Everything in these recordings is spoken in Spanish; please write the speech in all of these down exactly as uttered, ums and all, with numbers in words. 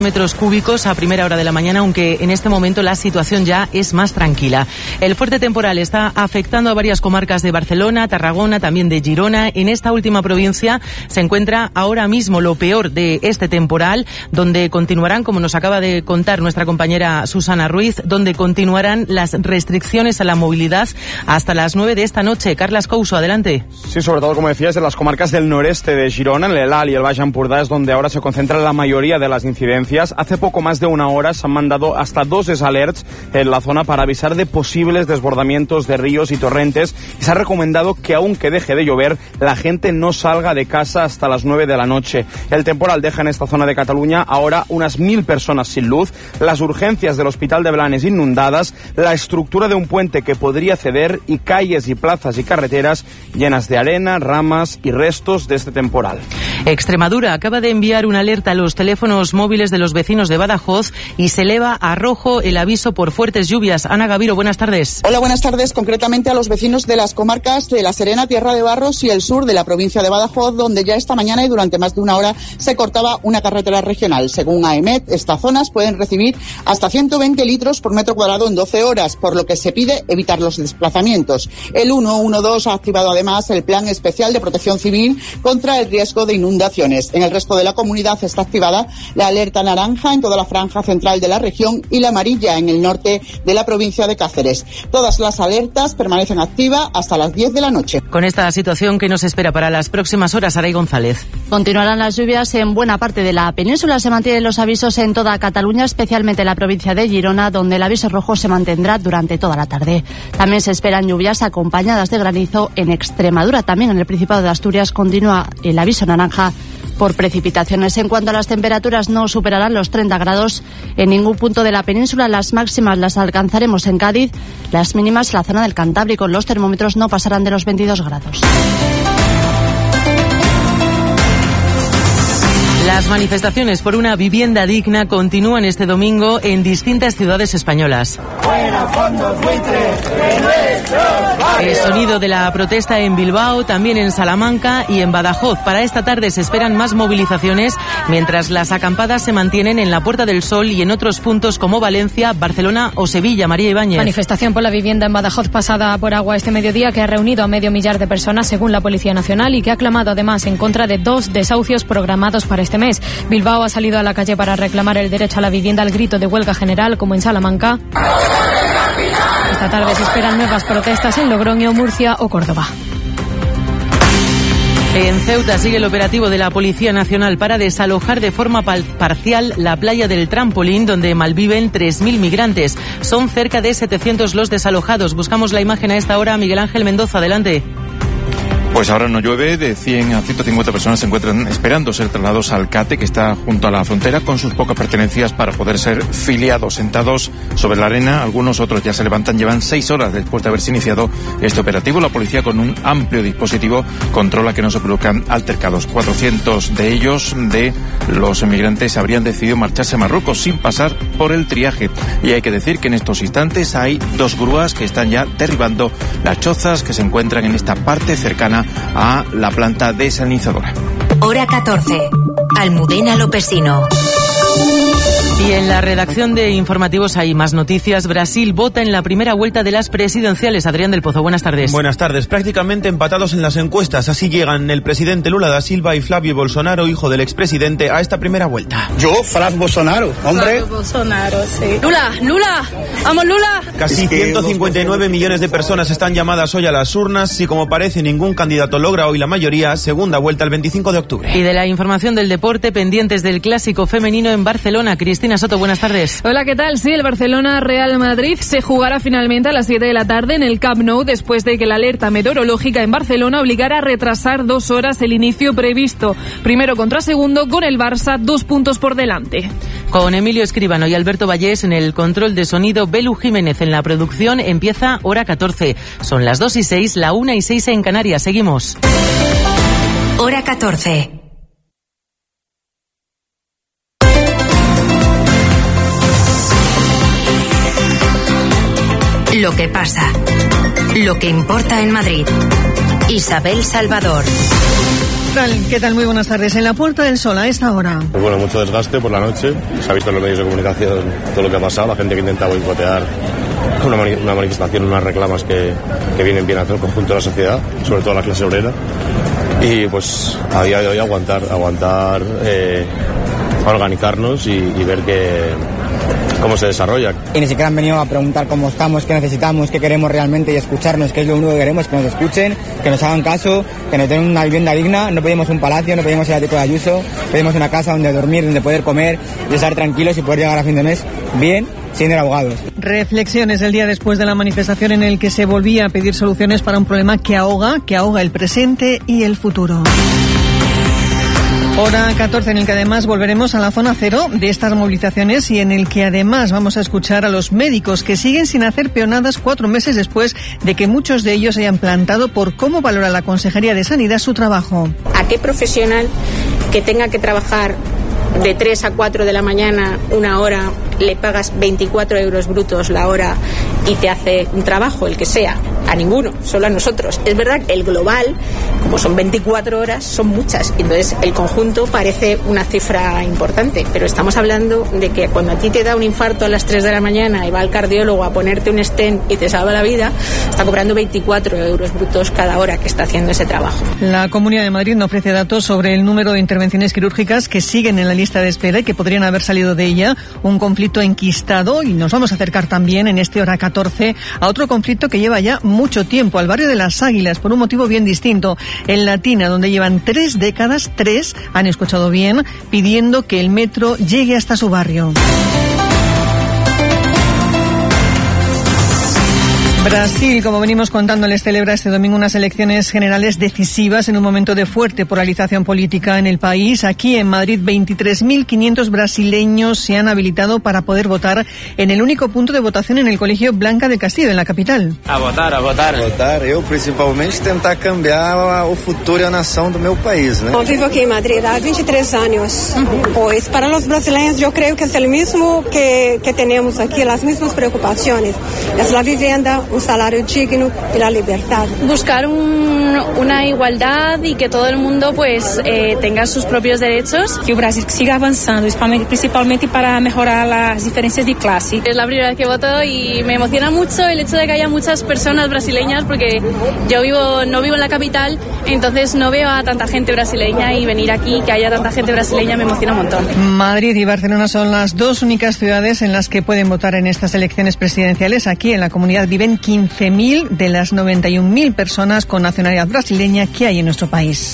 metros cúbicos a primera hora de la mañana, aunque en este momento la situación ya es más tranquila. El fuerte temporal está afectando a varias comarcas de Barcelona, Tarragona, también de Girona. En esta última provincia se encuentra ahora mismo lo peor de este temporal, donde continuarán, como nos acaba de contar nuestra compañera Susana Ruiz, donde continuarán las restricciones a la movilidad hasta las nueve de esta noche. Carlas Couso, adelante. Sí, sobre todo, como decías, en las comarcas del noreste de Girona, en el Alt y el Baix Empordà, es donde ahora se concentra la mayoría de las incidencias. Hace poco más de una hora se han mandado hasta dos alerts en la zona para avisar de posibles desbordamientos de ríos y torrentes, y se ha recomendado que aunque deje de llover, la gente no salga de casa hasta las nueve de la noche. El temporal deja en esta zona de Cataluña ahora unas mil personas sin luz, las urgencias del Hospital de Blanes inundadas, la estructura de un puente que podría ceder y calles y plazas y carreteras llenas de arena, ramas y restos de este temporal. Extremadura acaba de enviar una alerta a los teléfonos móviles de los vecinos de Badajoz y se eleva a rojo el aviso por fuertes lluvias. Ana Gaviro, buenas tardes. Hola, buenas tardes. Concretamente a los vecinos de las comarcas de La Serena, Tierra de Barros y el sur de la provincia de Badajoz, donde ya esta mañana y durante más de una hora se cortaba una carretera regional. Según A E M E T, estas zonas pueden recibir hasta ciento veinte litros por metro cuadrado en doce horas, por lo que se pide evitar los desplazamientos. El ciento doce ha activado además el Plan Especial de Protección Civil contra el riesgo de inundaciones. En el resto de la comunidad está activada la alerta naranja en toda la franja central de la región y la amarilla en el norte de la provincia de Cáceres. Todas las alertas permanecen activas hasta las diez de la noche. Con esta situación, ¿qué nos espera para las próximas horas, Aray González? Continuarán las lluvias en buena parte de la península. Se mantienen los avisos en toda Cataluña, especialmente en la provincia de Girona, donde el aviso rojo se mantendrá durante toda la tarde. También se esperan lluvias acompañadas de granizo en Extremadura. También en el Principado de Asturias continúa el aviso naranja por precipitaciones. En cuanto a las temperaturas, no superarán los treinta grados en ningún punto de la península. Las máximas las alcanzaremos en Cádiz, las mínimas en la zona del Cantábrico. Los termómetros no pasarán de los veintidós grados. Las manifestaciones por una vivienda digna continúan este domingo en distintas ciudades españolas. El sonido de la protesta en Bilbao, también en Salamanca y en Badajoz. Para esta tarde se esperan más movilizaciones, mientras las acampadas se mantienen en la Puerta del Sol y en otros puntos como Valencia, Barcelona o Sevilla. María Ibáñez. Manifestación por la vivienda en Badajoz pasada por agua este mediodía, que ha reunido a medio millar de personas según la Policía Nacional y que ha clamado además en contra de dos desahucios programados para este mes. Bilbao ha salido a la calle para reclamar el derecho a la vivienda al grito de huelga general, como en Salamanca. Esta tarde se esperan nuevas protestas en Logroño, Murcia o Córdoba. En Ceuta sigue el operativo de la Policía Nacional para desalojar de forma parcial la playa del Trampolín, donde malviven tres mil migrantes. Son cerca de setecientos los desalojados. Buscamos la imagen a esta hora. Miguel Ángel Mendoza, adelante. Pues ahora no llueve, de cien a ciento cincuenta personas se encuentran esperando ser trasladados al CATE, que está junto a la frontera, con sus pocas pertenencias para poder ser filiados, sentados sobre la arena. Algunos otros ya se levantan, llevan seis horas después de haberse iniciado este operativo. La policía, con un amplio dispositivo, controla que no se produzcan altercados. cuatrocientos de ellos, de los emigrantes, habrían decidido marcharse a Marruecos sin pasar por el triaje. Y hay que decir que en estos instantes hay dos grúas que están ya derribando las chozas que se encuentran en esta parte cercana a la planta desalinizadora. Hora catorce. Almudena Lopesino. Y en la redacción de informativos hay más noticias. Brasil vota en la primera vuelta de las presidenciales. Adrián del Pozo, buenas tardes. Buenas tardes. Prácticamente empatados en las encuestas. Así llegan el presidente Lula da Silva y Flavio Bolsonaro, hijo del expresidente, a esta primera vuelta. Yo, Flavio Bolsonaro, hombre. Flavio Bolsonaro, sí. Lula, Lula, vamos Lula. Casi ciento cincuenta y nueve millones de personas están llamadas hoy a las urnas. Si, como parece, ningún candidato logra hoy la mayoría, segunda vuelta el veinticinco de octubre. Y de la información del deporte, pendientes del clásico femenino en Barcelona. Cristina Soto, buenas tardes. Hola, ¿qué tal? Sí, el Barcelona-Real Madrid se jugará finalmente a las siete de la tarde en el Camp Nou, después de que la alerta meteorológica en Barcelona obligara a retrasar dos horas el inicio previsto. Primero contra segundo, con el Barça dos puntos por delante. Con Emilio Escribano y Alberto Vallés en el control de sonido, Belu Jiménez en la producción. Empieza hora catorce. Son las dos y seis, la una y seis en Canarias. Seguimos. Hora catorce. Lo que pasa. Lo que importa en Madrid. Isabel Salvador. ¿Qué tal? Muy buenas tardes. En la Puerta del Sol a esta hora. Pues bueno, mucho desgaste por la noche. Se ha visto en los medios de comunicación todo lo que ha pasado. La gente que intenta boicotear una, mani una manifestación, unas reclamas que, que vienen bien hacia el conjunto de la sociedad, sobre todo la clase obrera. Y pues a día de hoy aguantar, aguantar, eh, organizarnos y, y ver que... cómo se desarrolla. Y ni siquiera han venido a preguntar cómo estamos, qué necesitamos, qué queremos realmente y escucharnos, que es lo único que queremos, que nos escuchen, que nos hagan caso, que nos den una vivienda digna. No pedimos un palacio, no pedimos el ático de Ayuso, pedimos una casa donde dormir, donde poder comer y estar tranquilos y poder llegar a fin de mes bien, sin ir abogados. Reflexiones el día después de la manifestación en el que se volvía a pedir soluciones para un problema que ahoga, que ahoga el presente y el futuro. Hora catorce en el que además volveremos a la zona cero de estas movilizaciones y en el que además vamos a escuchar a los médicos que siguen sin hacer peonadas cuatro meses después de que muchos de ellos hayan plantado por cómo valora la Consejería de Sanidad su trabajo. ¿A qué profesional que tenga que trabajar de tres a cuatro de la mañana una hora le pagas veinticuatro euros brutos la hora y te hace un trabajo, el que sea? A ninguno, solo a nosotros. Es verdad que el global, como son veinticuatro horas, son muchas. Entonces el conjunto parece una cifra importante, pero estamos hablando de que cuando a ti te da un infarto a las tres de la mañana y va al cardiólogo a ponerte un stent y te salva la vida, está cobrando veinticuatro euros brutos cada hora que está haciendo ese trabajo. La Comunidad de Madrid no ofrece datos sobre el número de intervenciones quirúrgicas que siguen en la lista de espera y que podrían haber salido de ella. Un conflicto enquistado, y nos vamos a acercar también en este hora catorce a otro conflicto que lleva ya mucho tiempo, al barrio de Las Águilas, por un motivo bien distinto. En Latina, donde llevan tres décadas, tres, han escuchado bien, pidiendo que el metro llegue hasta su barrio. Brasil, como venimos contándoles, celebra este domingo unas elecciones generales decisivas en un momento de fuerte polarización política en el país. Aquí en Madrid, veintitrés mil quinientos brasileños se han habilitado para poder votar en el único punto de votación en el Colegio Blanca del Castillo, en la capital. A votar, a votar. A votar, eu principalmente tentar cambiar o futuro e a nação do meu país, né? Eu vivo aquí en Madrid há veintitrés años. Pues para los brasileños yo creo que es el mismo que, que tenemos aquí, las mismas preocupaciones. Es la vivienda, un salario digno y la libertad. Buscar un, una igualdad y que todo el mundo pues eh, tenga sus propios derechos. Que o Brasil siga avanzando, principalmente para mejorar las diferencias de clase. Es la primera vez que voto y me emociona mucho el hecho de que haya muchas personas brasileñas, porque yo vivo no vivo en la capital, entonces no veo a tanta gente brasileña, y venir aquí, que haya tanta gente brasileña, me emociona un montón. Madrid y Barcelona son las dos únicas ciudades en las que pueden votar en estas elecciones presidenciales. Aquí en la comunidad viven quince mil de las noventa y un mil personas con nacionalidad brasileña que hay en nuestro país.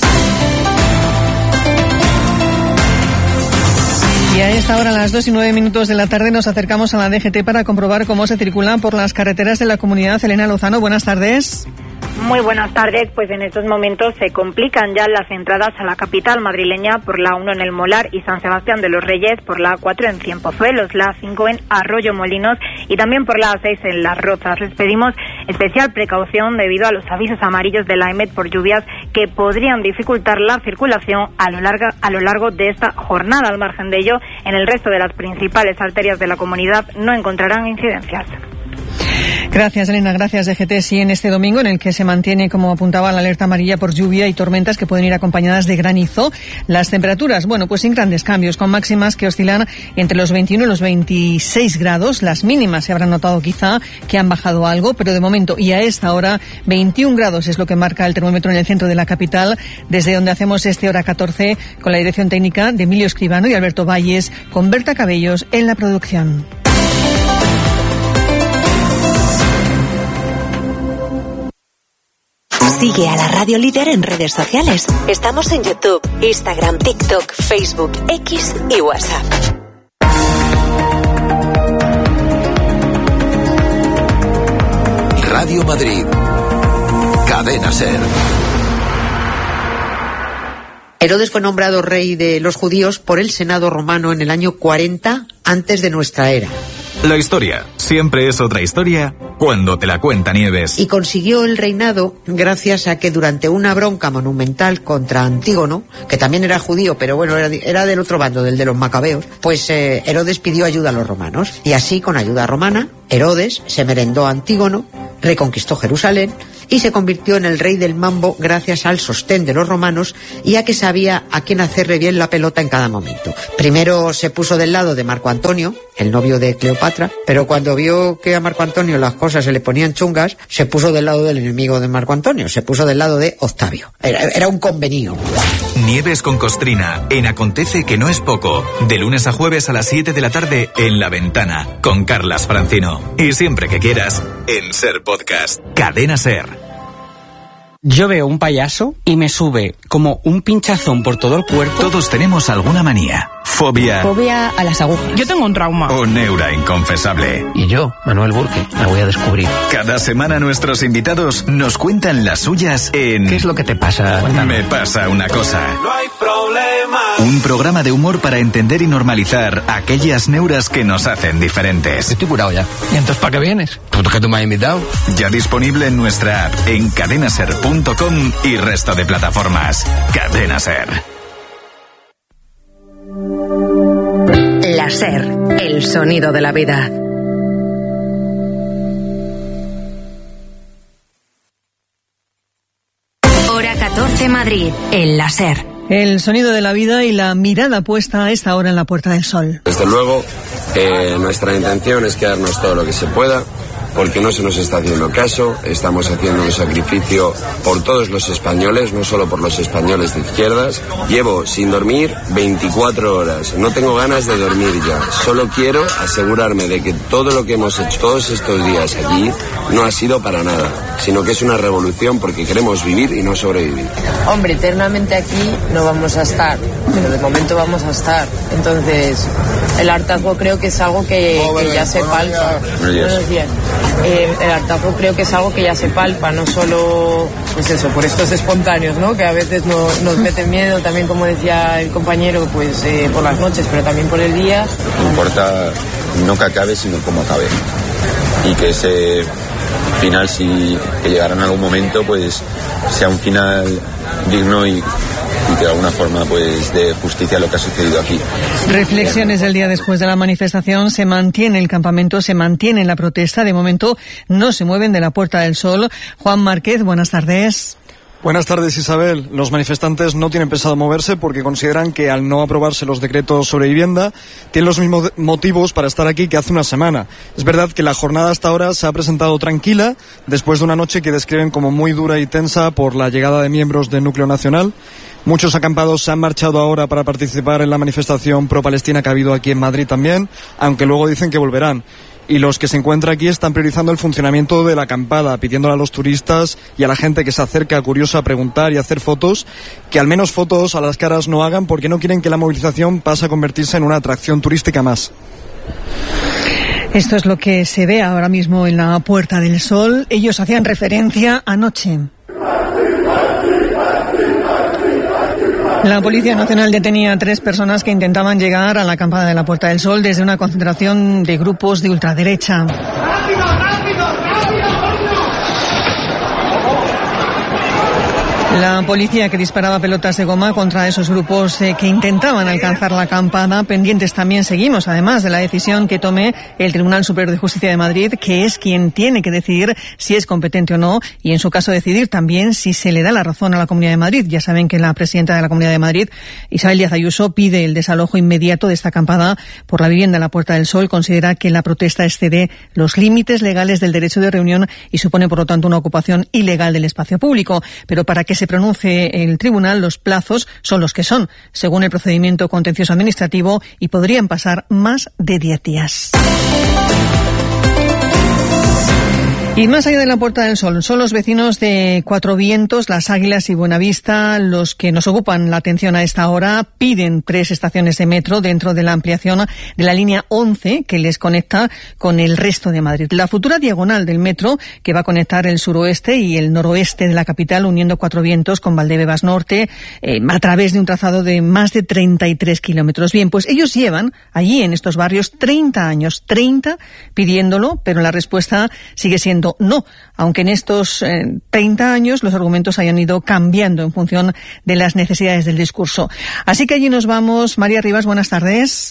Y a esta hora, a las dos y nueve minutos de la tarde, nos acercamos a la D G T para comprobar cómo se circula por las carreteras de la comunidad. Elena Lozano, buenas tardes. Muy buenas tardes. Pues en estos momentos se complican ya las entradas a la capital madrileña por la uno en El Molar y San Sebastián de los Reyes, por la cuatro en Cienpozuelos, la cinco en Arroyo Molinos y también por la seis en Las Rozas. Les pedimos especial precaución debido a los avisos amarillos de la EMET por lluvias que podrían dificultar la circulación a lo largo, a lo largo de esta jornada. Al margen de ello, en el resto de las principales arterias de la comunidad no encontrarán incidencias. Gracias, Elena. Gracias, D G T. Sí, en este domingo, en el que se mantiene, como apuntaba, la alerta amarilla por lluvia y tormentas que pueden ir acompañadas de granizo. Las temperaturas, bueno, pues sin grandes cambios, con máximas que oscilan entre los veintiuno y los veintiséis grados. Las mínimas se habrán notado quizá que han bajado algo, pero de momento y a esta hora, veintiún grados es lo que marca el termómetro en el centro de la capital, desde donde hacemos este hora catorce con la dirección técnica de Emilio Escribano y Alberto Valles, con Berta Cabellos en la producción. Sigue a la Radio Líder en redes sociales. Estamos en YouTube, Instagram, TikTok, Facebook, X y WhatsApp. Radio Madrid. Cadena SER. Herodes fue nombrado rey de los judíos por el Senado romano en el año cuarenta antes de nuestra era. La historia siempre es otra historia cuando te la cuenta Nieves. Y consiguió el reinado gracias a que durante una bronca monumental contra Antígono, que también era judío, pero bueno, era, era del otro bando, del de los macabeos, pues eh, Herodes pidió ayuda a los romanos. Y así, con ayuda romana, Herodes se merendó a Antígono, reconquistó Jerusalén y se convirtió en el rey del mambo gracias al sostén de los romanos y a que sabía a quién hacerle bien la pelota en cada momento. Primero se puso del lado de Marco Antonio, el novio de Cleopatra, pero cuando vio que a Marco Antonio las cosas se le ponían chungas, se puso del lado del enemigo de Marco Antonio, se puso del lado de Octavio. Era, era un convenio. Nieves con Costrina, en Acontece que no es poco, de lunes a jueves a las siete de la tarde en La Ventana, con Carlas Francino. Y siempre que quieras, en Ser Podcast. Cadena Ser. Yo veo un payaso y me sube como un pinchazón por todo el cuerpo. Todos tenemos alguna manía. Fobia. Fobia a las agujas. Yo tengo un trauma. O neura inconfesable. Y yo, Manuel Burke, la voy a descubrir. Cada semana nuestros invitados nos cuentan las suyas en... ¿Qué es lo que te pasa? Cuéntame. Me pasa una cosa. No hay problema. Un programa de humor para entender y normalizar aquellas neuras que nos hacen diferentes. Estoy curado ya. ¿Y entonces para qué vienes? Pues que tú me has invitado. Ya disponible en nuestra app, en cadenaser punto com y resto de plataformas. Cadena Ser. La Ser, el sonido de la vida. Hora catorce Madrid, en La Ser. El sonido de la vida y la mirada puesta a esta hora en la Puerta del Sol. Desde luego, eh, nuestra intención es quedarnos todo lo que se pueda, porque no se nos está haciendo caso, estamos haciendo un sacrificio por todos los españoles, no solo por los españoles de izquierdas. Llevo sin dormir veinticuatro horas, no tengo ganas de dormir ya, solo quiero asegurarme de que todo lo que hemos hecho todos estos días aquí no ha sido para nada, sino que es una revolución porque queremos vivir y no sobrevivir. Hombre, eternamente aquí no vamos a estar, pero de momento vamos a estar, entonces el hartazgo creo que es algo que, que ya se palpa. Buenos días. Eh, el hartazgo creo que es algo que ya se palpa, no solo, pues eso, por estos espontáneos, ¿no? Que a veces no, nos meten miedo, también como decía el compañero, pues eh, por las noches, pero también por el día. No importa no que acabe, sino cómo acabe. Y que ese final, si que llegará en algún momento, pues sea un final digno y y que de alguna forma pues dé justicia a lo que ha sucedido aquí. Reflexiones del día después de la manifestación. Se mantiene el campamento, se mantiene la protesta. De momento no se mueven de la Puerta del Sol. Juan Márquez, buenas tardes. Buenas tardes, Isabel. Los manifestantes no tienen pensado moverse porque consideran que al no aprobarse los decretos sobre vivienda tienen los mismos motivos para estar aquí que hace una semana. Es verdad que la jornada hasta ahora se ha presentado tranquila después de una noche que describen como muy dura y tensa por la llegada de miembros del Núcleo Nacional. Muchos acampados se han marchado ahora para participar en la manifestación pro-palestina que ha habido aquí en Madrid también, aunque luego dicen que volverán. Y los que se encuentran aquí están priorizando el funcionamiento de la acampada, pidiéndole a los turistas y a la gente que se acerca curiosa a preguntar y a hacer fotos, que al menos fotos a las caras no hagan porque no quieren que la movilización pase a convertirse en una atracción turística más. Esto es lo que se ve ahora mismo en la Puerta del Sol. Ellos hacían referencia anoche. La Policía Nacional detenía a tres personas que intentaban llegar a la acampada de la Puerta del Sol desde una concentración de grupos de ultraderecha. ¡Rápido, rápido, rápido! La policía que disparaba pelotas de goma contra esos grupos eh, que intentaban alcanzar la acampada. Pendientes también seguimos, además, de la decisión que tome el Tribunal Superior de Justicia de Madrid, que es quien tiene que decidir si es competente o no, y en su caso decidir también si se le da la razón a la Comunidad de Madrid. Ya saben que la presidenta de la Comunidad de Madrid, Isabel Díaz Ayuso, pide el desalojo inmediato de esta acampada por la vivienda en la Puerta del Sol. Considera que la protesta excede los límites legales del derecho de reunión y supone, por lo tanto, una ocupación ilegal del espacio público. Pero para que se pronuncie el tribunal, los plazos son los que son, según el procedimiento contencioso administrativo, y podrían pasar más de diez días. Y más allá de la Puerta del Sol, son los vecinos de Cuatro Vientos, Las Águilas y Buenavista los que nos ocupan la atención a esta hora. Piden tres estaciones de metro dentro de la ampliación de la línea once que les conecta con el resto de Madrid. La futura diagonal del metro que va a conectar el suroeste y el noroeste de la capital, uniendo Cuatro Vientos con Valdebebas Norte, eh, a través de un trazado de más de treinta y tres kilómetros. Bien, pues ellos llevan allí en estos barrios treinta años, treinta pidiéndolo, pero la respuesta sigue siendo no, aunque en estos eh, treinta años los argumentos hayan ido cambiando en función de las necesidades del discurso. Así que allí nos vamos. María Rivas, buenas tardes.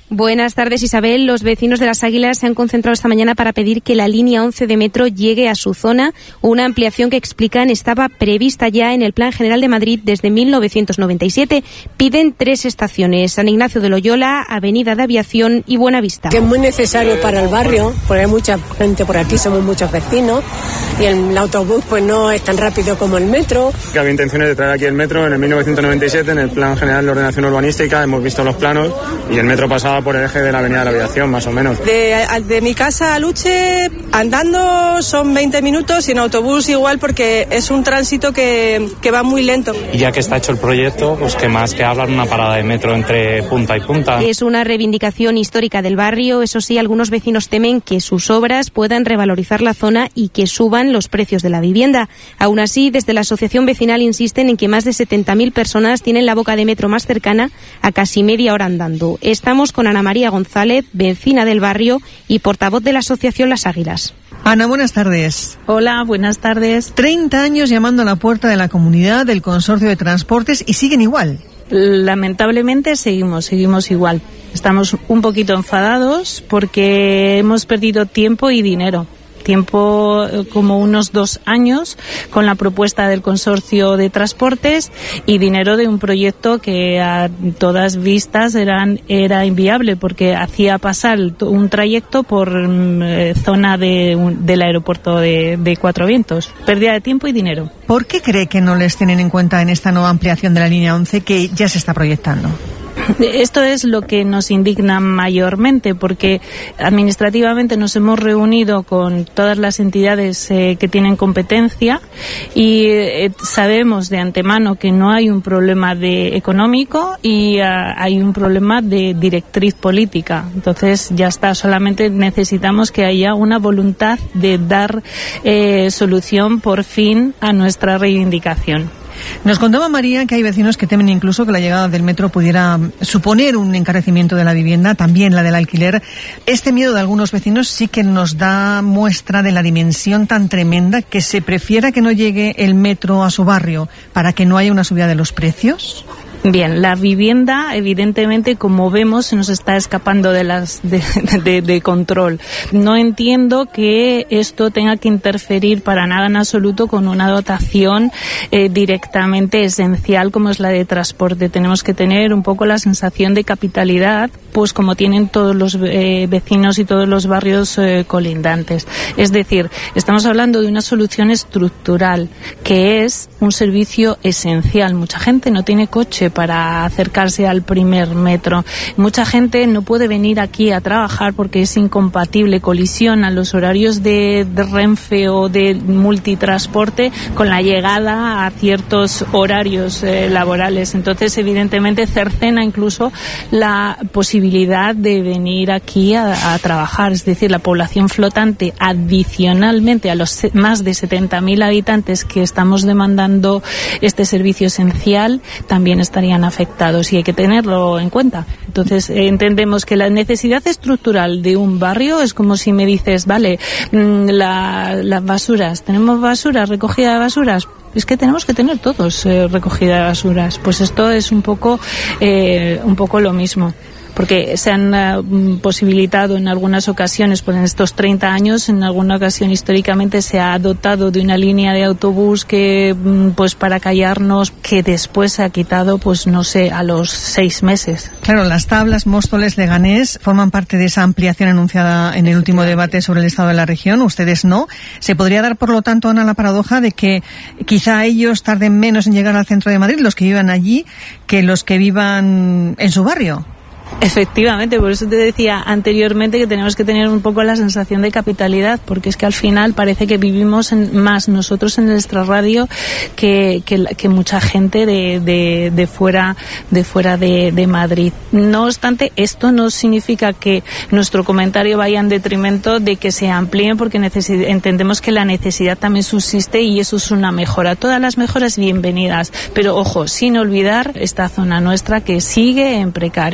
Buenas tardes, Isabel. Los vecinos de Las Águilas se han concentrado esta mañana para pedir que la línea once de metro llegue a su zona, una ampliación que explican estaba prevista ya en el Plan General de Madrid desde mil novecientos noventa y siete. Piden tres estaciones: San Ignacio de Loyola, Avenida de Aviación y Buenavista. Que es muy necesario para el barrio, porque hay mucha gente por aquí, somos muchos vecinos, y el autobús pues no es tan rápido como el metro. Que había intenciones de traer aquí el metro en el mil novecientos noventa y siete, en el Plan General de Ordenación Urbanística, hemos visto los planos y el metro pasaba por el eje de la Avenida de la Aviación, más o menos. De, de mi casa a Luche, andando son veinte minutos y en autobús igual, porque es un tránsito que, que va muy lento. Y ya que está hecho el proyecto, pues que más que hablar una parada de metro entre punta y punta. Es una reivindicación histórica del barrio. Eso sí, algunos vecinos temen que sus obras puedan revalorizar la zona y que suban los precios de la vivienda. Aún así, desde la asociación vecinal insisten en que más de setenta mil personas tienen la boca de metro más cercana a casi media hora andando. Estamos con Ana María González, vecina del barrio y portavoz de la asociación Las Águilas. Ana, buenas tardes. Hola, buenas tardes. treinta años llamando a la puerta de la comunidad del Consorcio de Transportes y siguen igual. Lamentablemente seguimos, seguimos igual. Estamos un poquito enfadados porque hemos perdido tiempo y dinero. Tiempo como unos dos años con la propuesta del consorcio de transportes y dinero de un proyecto que a todas vistas eran, era inviable porque hacía pasar un trayecto por eh, zona de, del aeropuerto de, de Cuatro Vientos. Pérdida de tiempo y dinero. ¿Por qué cree que no les tienen en cuenta en esta nueva ampliación de la línea once que ya se está proyectando? Esto es lo que nos indigna mayormente, porque administrativamente nos hemos reunido con todas las entidades eh, que tienen competencia y eh, sabemos de antemano que no hay un problema de económico y uh, hay un problema de directriz política. Entonces ya está, solamente necesitamos que haya una voluntad de dar eh, solución por fin a nuestra reivindicación. Nos contaba María que hay vecinos que temen incluso que la llegada del metro pudiera suponer un encarecimiento de la vivienda, también la del alquiler. Este miedo de algunos vecinos sí que nos da muestra de la dimensión tan tremenda que se prefiera que no llegue el metro a su barrio para que no haya una subida de los precios. Bien, la vivienda, evidentemente, como vemos, se nos está escapando de las de, de, de control. No entiendo que esto tenga que interferir para nada en absoluto con una dotación eh, directamente esencial como es la de transporte. Tenemos que tener un poco la sensación de capitalidad, pues como tienen todos los eh, vecinos y todos los barrios eh, colindantes. Es decir, estamos hablando de una solución estructural, que es un servicio esencial. Mucha gente no tiene coche para acercarse al primer metro. Mucha gente no puede venir aquí a trabajar porque es incompatible, colisiona los horarios de, de Renfe o de multitransporte con la llegada a ciertos horarios eh, laborales. Entonces, evidentemente, cercena incluso la posibilidad de venir aquí a, a trabajar. Es decir, la población flotante, adicionalmente a los más de setenta mil habitantes que estamos demandando este servicio esencial, también está estarían afectados y hay que tenerlo en cuenta. Entonces eh, entendemos que la necesidad estructural de un barrio es como si me dices, vale, mmm, la, las basuras, ¿tenemos basuras, recogida de basuras? Es que tenemos que tener todos eh, recogida de basuras. Pues esto es un poco, eh, un poco lo mismo. Porque se han uh, posibilitado en algunas ocasiones, pues en estos treinta años, en alguna ocasión históricamente se ha dotado de una línea de autobús que, pues para callarnos, que después se ha quitado, pues no sé, a los seis meses. Claro, las tablas Móstoles, Leganés forman parte de esa ampliación anunciada en el último debate sobre el estado de la región, ustedes no. ¿Se podría dar, por lo tanto, Ana, la paradoja de que quizá ellos tarden menos en llegar al centro de Madrid, los que vivan allí, que los que vivan en su barrio? Efectivamente, por eso te decía anteriormente que tenemos que tener un poco la sensación de capitalidad, porque es que al final parece que vivimos en, más nosotros en el extrarradio que, que, que mucha gente de, de, de fuera de fuera de, de Madrid. No obstante, esto no significa que nuestro comentario vaya en detrimento de que se amplíen, porque necesi- entendemos que la necesidad también subsiste y eso es una mejora. Todas las mejoras bienvenidas, pero ojo, sin olvidar esta zona nuestra que sigue en precario y efectivamente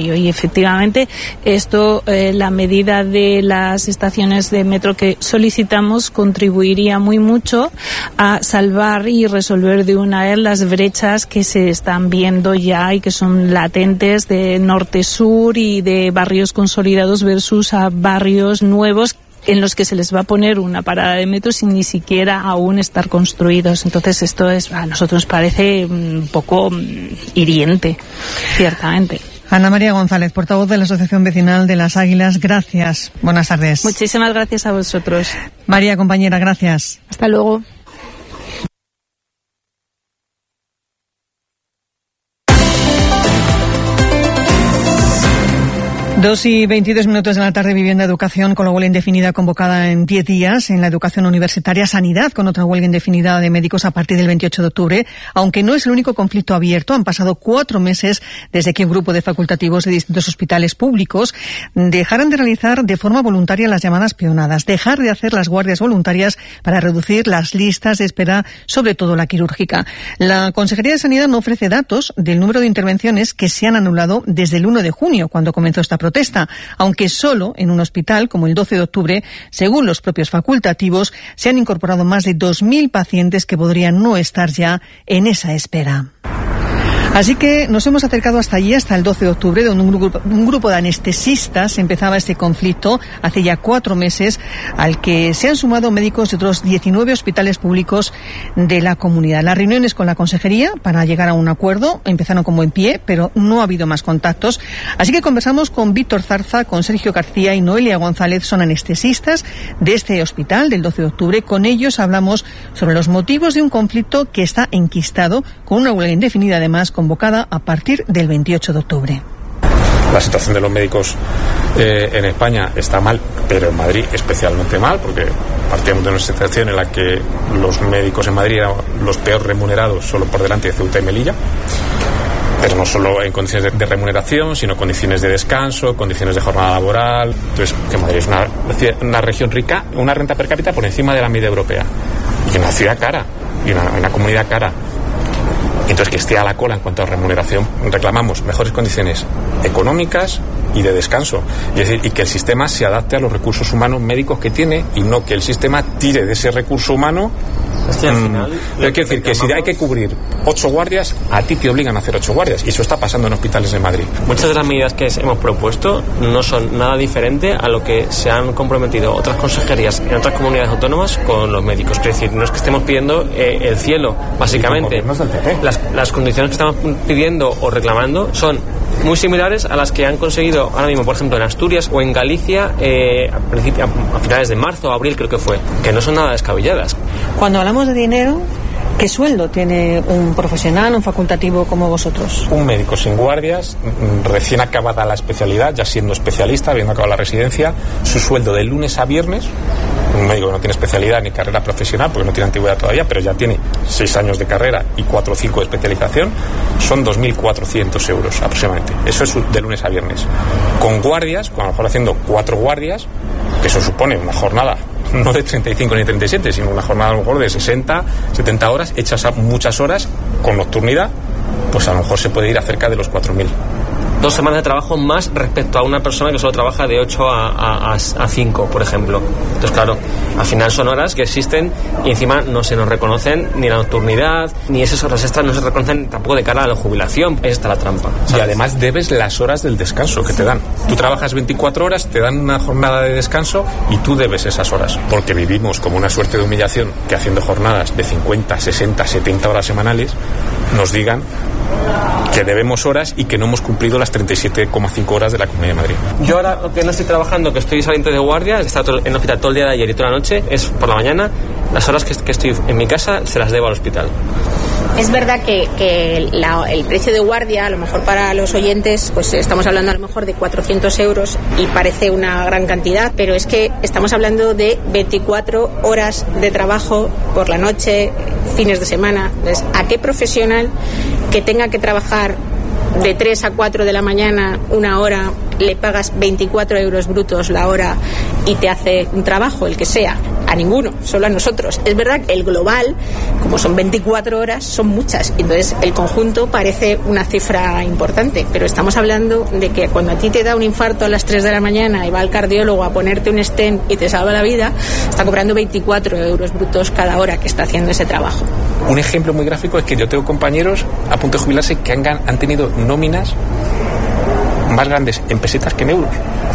efectivamente, esto, eh, la medida de las estaciones de metro que solicitamos contribuiría muy mucho a salvar y resolver de una vez las brechas que se están viendo ya y que son latentes de norte-sur y de barrios consolidados versus a barrios nuevos en los que se les va a poner una parada de metro sin ni siquiera aún estar construidos. Entonces esto es, a nosotros nos parece un poco hiriente, ciertamente. Ana María González, portavoz de la Asociación Vecinal de Las Águilas, gracias. Buenas tardes. Muchísimas gracias a vosotros. María, compañera, gracias. Hasta luego. Dos y veintidós minutos de la tarde, vivienda, educación, con la huelga indefinida convocada en diez días. En la educación universitaria, sanidad, con otra huelga indefinida de médicos a partir del veintiocho de octubre. Aunque no es el único conflicto abierto, han pasado cuatro meses desde que un grupo de facultativos de distintos hospitales públicos dejaran de realizar de forma voluntaria las llamadas peonadas, dejar de hacer las guardias voluntarias para reducir las listas de espera, sobre todo la quirúrgica. La Consejería de Sanidad no ofrece datos del número de intervenciones que se han anulado desde el uno de junio, cuando comenzó esta protesta, aunque solo en un hospital como el doce de octubre, según los propios facultativos, se han incorporado más de dos mil pacientes que podrían no estar ya en esa espera. Así que nos hemos acercado hasta allí, hasta el doce de octubre, donde un grupo, un grupo de anestesistas empezaba este conflicto hace ya cuatro meses, al que se han sumado médicos de otros diecinueve hospitales públicos de la comunidad. Las reuniones con la consejería para llegar a un acuerdo empezaron con buen pie, pero no ha habido más contactos. Así que conversamos con Víctor Zarza, con Sergio García y Noelia González, son anestesistas de este hospital del doce de octubre. Con ellos hablamos sobre los motivos de un conflicto que está enquistado, con una huelga indefinida además convocada a partir del veintiocho de octubre. La situación de los médicos eh, en España está mal, pero en Madrid especialmente mal, porque partíamos de una situación en la que los médicos en Madrid eran los peor remunerados, solo por delante de Ceuta y Melilla. Pero no solo en condiciones de, de remuneración, sino condiciones de descanso, condiciones de jornada laboral. Entonces, que Madrid es una, una región rica, una renta per cápita por encima de la media europea. Y una ciudad cara, y una, una comunidad cara. Entonces, que esté a la cola en cuanto a remuneración, reclamamos mejores condiciones económicas y de descanso. Y, es decir, y que el sistema se adapte a los recursos humanos médicos que tiene y no que el sistema tire de ese recurso humano. Es que al final, mm, hay que decir que, que si hay que cubrir ocho guardias, a ti te obligan a hacer ocho guardias. Y eso está pasando en hospitales de Madrid. Muchas de las medidas que hemos propuesto no son nada diferente a lo que se han comprometido otras consejerías en otras comunidades autónomas con los médicos. Es decir, no es que estemos pidiendo eh, el cielo, básicamente. Las, las condiciones que estamos pidiendo o reclamando son muy similares a las que han conseguido ahora mismo, por ejemplo, en Asturias o en Galicia eh, a, principio, a finales de marzo o abril, creo que fue, que no son nada descabelladas. Cuando hablamos de dinero, ¿qué sueldo tiene un profesional, un facultativo como vosotros? Un médico sin guardias, recién acabada la especialidad, ya siendo especialista, habiendo acabado la residencia, su sueldo de lunes a viernes, un médico que no tiene especialidad ni carrera profesional, porque no tiene antigüedad todavía, pero ya tiene seis años de carrera y cuatro o cinco de especialización, son dos mil cuatrocientos euros aproximadamente. Eso es de lunes a viernes. Con guardias, a lo mejor haciendo cuatro guardias, que eso supone una jornada no de treinta y cinco ni treinta y siete, sino una jornada a lo mejor de sesenta, setenta horas, hechas a muchas horas con nocturnidad, pues a lo mejor se puede ir a cerca de los cuatro mil. Dos semanas de trabajo más respecto a una persona que solo trabaja de ocho a cinco, por ejemplo. Entonces, claro, al final son horas que existen y encima no se nos reconocen ni la nocturnidad, ni esas horas extras no se reconocen tampoco de cara a la jubilación. Ahí está la trampa, ¿sabes? Y además debes las horas del descanso que te dan. Tú trabajas veinticuatro horas, te dan una jornada de descanso y tú debes esas horas. Porque vivimos como una suerte de humillación que haciendo jornadas de cincuenta, sesenta, setenta horas semanales nos digan que debemos horas y que no hemos cumplido las treinta y siete coma cinco horas de la Comunidad de Madrid. Yo ahora que no estoy trabajando, que estoy saliendo de guardia, he estado en el hospital todo el día de ayer y toda la noche, es por la mañana, las horas que, que estoy en mi casa se las debo al hospital. Es verdad que, que la, el precio de guardia, a lo mejor para los oyentes, pues estamos hablando a lo mejor de cuatrocientos euros y parece una gran cantidad, pero es que estamos hablando de veinticuatro horas de trabajo por la noche, fines de semana. Entonces, ¿a qué profesional que tenga que trabajar de tres a cuatro de la mañana, una hora, le pagas veinticuatro euros brutos la hora y te hace un trabajo, el que sea. A ninguno, solo a nosotros. Es verdad que el global, como son veinticuatro horas, son muchas. Entonces el conjunto parece una cifra importante, pero estamos hablando de que cuando a ti te da un infarto a las tres de la mañana y va al cardiólogo a ponerte un stent y te salva la vida, está cobrando veinticuatro euros brutos cada hora que está haciendo ese trabajo. Un ejemplo muy gráfico es que yo tengo compañeros a punto de jubilarse que han, han tenido nóminas más grandes en pesetas que en euros.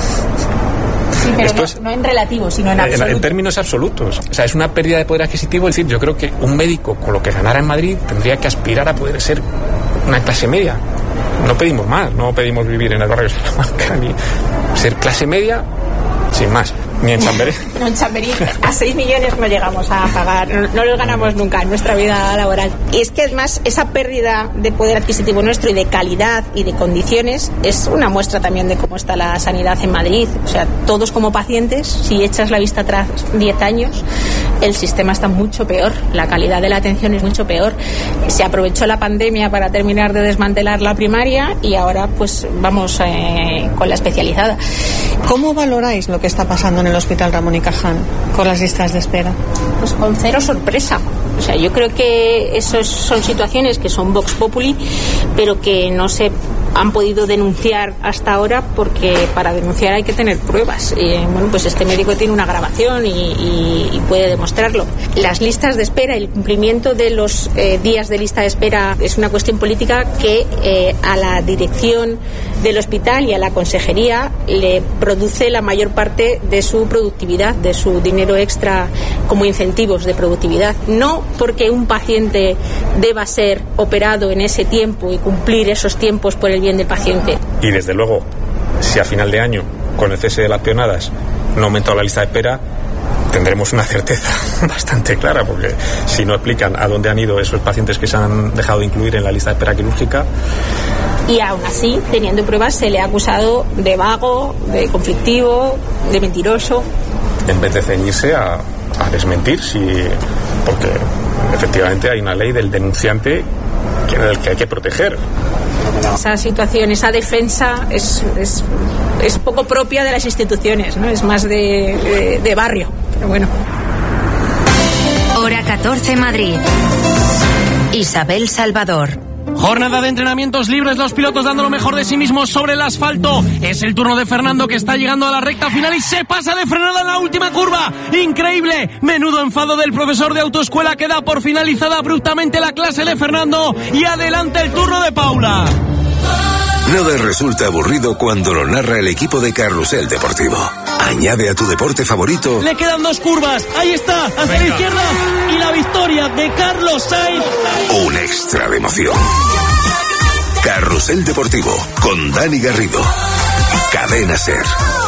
Sí, pero no, es, no en relativo, sino en absoluto. En, en términos absolutos. O sea, es una pérdida de poder adquisitivo. Es decir, yo creo que un médico con lo que ganara en Madrid tendría que aspirar a poder ser una clase media. No pedimos más, no pedimos vivir en el barrio de Salamanca, ni ser clase media, sin más. Ni en Chamberí. No, en Chamberí a seis millones no llegamos a pagar, no, no los ganamos nunca en nuestra vida laboral. Y es que además esa pérdida de poder adquisitivo nuestro y de calidad y de condiciones es una muestra también de cómo está la sanidad en Madrid. O sea, todos como pacientes, si echas la vista atrás diez años, el sistema está mucho peor, la calidad de la atención es mucho peor. Se aprovechó la pandemia para terminar de desmantelar la primaria y ahora pues vamos eh, con la especializada. ¿Cómo valoráis lo que está pasando en el Hospital Ramón y Cajal con las listas de espera? Pues con cero sorpresa. O sea, yo creo que esas son situaciones que son vox populi, pero que no se han podido denunciar hasta ahora porque para denunciar hay que tener pruebas. Y, bueno, pues este médico tiene una grabación y, y, y puede demostrarlo. Las listas de espera, el cumplimiento de los eh, días de lista de espera es una cuestión política que eh, a la dirección del hospital y a la consejería le produce la mayor parte de su productividad, de su dinero extra como incentivos de productividad. No porque un paciente deba ser operado en ese tiempo y cumplir esos tiempos por el bien del paciente. Y desde luego, si a final de año, con el cese de las peonadas, no ha aumentado la lista de espera, tendremos una certeza bastante clara, porque si no explican a dónde han ido esos pacientes que se han dejado de incluir en la lista de espera quirúrgica. Y aún así, teniendo pruebas, se le ha acusado de vago, de conflictivo, de mentiroso. En vez de ceñirse a, a desmentir, si, porque efectivamente hay una ley del denunciante que, del que hay que proteger. Esa situación, esa defensa es, es, es poco propia de las instituciones, ¿no? Es más de, de, de barrio, pero bueno. Hora catorce Madrid. Isabel Salvador. Jornada de entrenamientos libres, los pilotos dando lo mejor de sí mismos sobre el asfalto. Es el turno de Fernando, que está llegando a la recta final y se pasa de frenada en la última curva. ¡Increíble! Menudo enfado del profesor de autoescuela, que da por finalizada abruptamente la clase de Fernando. Y adelante el turno de Paula. Nada resulta aburrido cuando lo narra el equipo de Carrusel Deportivo. Añade a tu deporte favorito. Le quedan dos curvas. Ahí está, hacia Venga. la izquierda. Y la victoria de Carlos Sainz. Un extra de emoción. Carrusel Deportivo con Dani Garrido. Cadena Ser.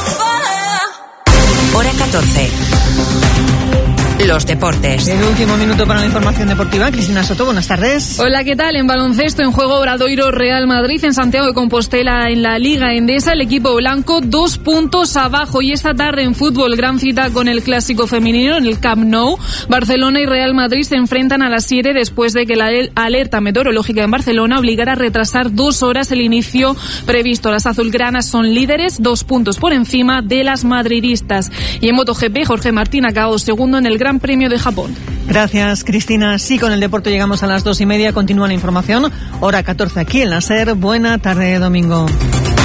Hora catorce. Los deportes. El último minuto para la información deportiva. Cristina Soto, buenas tardes. Hola, ¿qué tal? En baloncesto, en juego Obradoiro Real Madrid, en Santiago de Compostela, en la Liga Endesa, el equipo blanco dos puntos abajo. Y esta tarde en fútbol, gran cita con el clásico femenino en el Camp Nou. Barcelona y Real Madrid se enfrentan a las siete después de que la alerta meteorológica en Barcelona obligara a retrasar dos horas el inicio previsto. Las azulgranas son líderes, dos puntos por encima de las madridistas. Y en MotoGP, Jorge Martín acabó segundo en el Gran Premio de Japón. Gracias, Cristina. Sí, con el deporte llegamos a las dos y media. Continúa la información. Hora catorce aquí en la SER. Buena tarde, domingo.